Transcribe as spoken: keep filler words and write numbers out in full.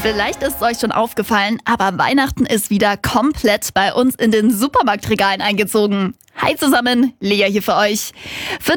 Vielleicht ist es euch schon aufgefallen, aber Weihnachten ist wieder komplett bei uns in den Supermarktregalen eingezogen. Hi zusammen, Lea hier für euch. Für